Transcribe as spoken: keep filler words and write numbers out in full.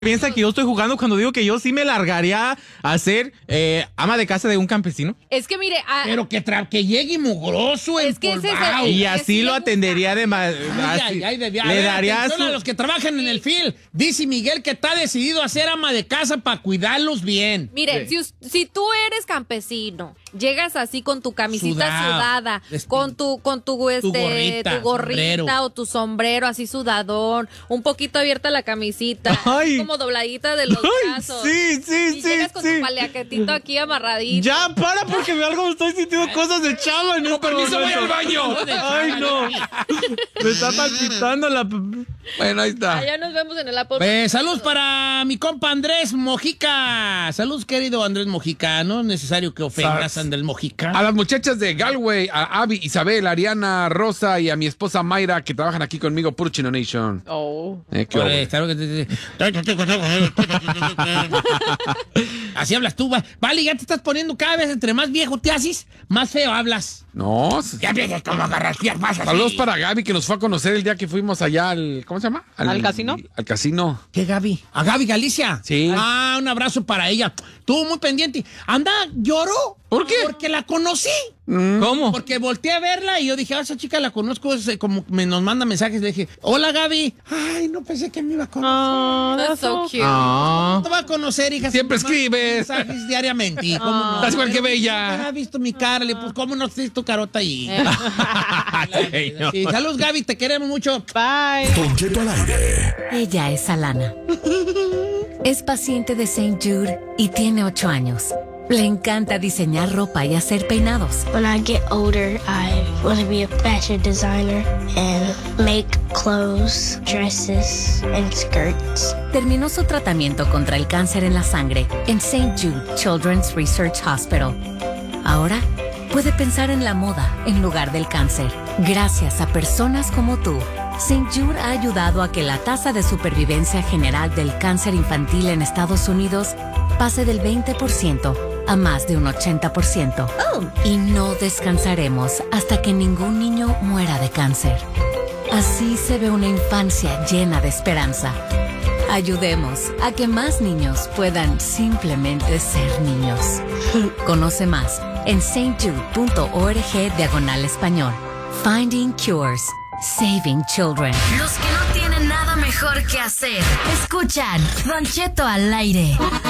piensa que yo estoy jugando cuando digo que yo sí me largaría a ser eh, ama de casa de un campesino? Es que mire... A... Pero que, tra- que llegue mugroso, es que ese es el- Y que así sí lo le atendería de más. Ay, ay, ay, de- a le ver, daría atención su... a los que trabajan en el field. Dice Miguel que está decidido a ser ama de casa para cuidarlos bien. Mire, Sí. si, us- si tú eres campesino, llegas así con tu camisita Sudado, sudada, este, con tu con tu este gorrita, tu gorrita sombrero. o tu sombrero así sudadón, un poquito abierta la camisita, Ay. como dobladita de los Ay, brazos. sí, sí, y sí, llegas con sí. tu paliaquetito aquí amarradito. Ya, para, porque me algo estoy sintiendo cosas de chava en este permiso, voy momento. al baño. Ay, no. Me está palpitando la... Bueno, ahí está. Allá nos vemos en el Apple. Pues, saludos para mi compa Andrés Mojica. Saludos, querido Andrés Mojica. No es necesario que ofendas a Andrés Mojica. A las muchachas de Galway, a Abby, Isabel, Ariana, Rosa y a mi esposa Mayra, que trabajan aquí conmigo, Puro Chino Nation. Oh. Eh, qué Órale, obra. claro que te- te- Así hablas tú, va. Vale, ya te estás poniendo cada vez entre más viejo te haces, más feo hablas. No. Ya empiezas como a agarrar más así. Saludos para Gaby, que nos fue a conocer el día que fuimos allá al... ¿Cómo se llama? ¿Al casino? Al casino. ¿Qué, Gaby? ¿A Gaby Galicia? Sí. Ah, un abrazo para ella. Estuvo muy pendiente. Anda, lloró. ¿Por qué? Porque la conocí. ¿Cómo? Porque volteé a verla y yo dije, ah, esa chica la conozco, es, eh, como me nos manda mensajes. Le dije, hola, Gaby. Ay, no pensé que me iba a conocer. Oh, That's so cute. Ah. No te va a conocer, hija. Siempre Si me manda escribes. mensajes diariamente. ¿Y ¿Cómo no? Estás igual que Pero Bella. nunca ha visto mi cara. Le pues, ¿cómo no tienes tu carota ahí? Señor. Sí, saludos, Gaby, te queremos mucho. Bye. Don Cheto al aire. Ella es Alana. Es paciente de Saint Jude y tiene ocho años. Le encanta diseñar ropa y hacer peinados. When I get older, I want to be a fashion designer and make clothes, dresses, and skirts. Terminó su tratamiento contra el cáncer en la sangre en Saint Jude Children's Research Hospital. Ahora puede pensar en la moda en lugar del cáncer. Gracias a personas como tú, Saint Jude ha ayudado a que la tasa de supervivencia general del cáncer infantil en Estados Unidos pase del veinte por ciento a más de un ochenta por ciento. Y no descansaremos hasta que ningún niño muera de cáncer. Así se ve una infancia llena de esperanza. Ayudemos a que más niños puedan simplemente ser niños. Conoce más en stjude.org diagonal español. Finding Cures. Saving Children. Los que no tienen nada mejor que hacer. Escuchan Don Cheto al aire.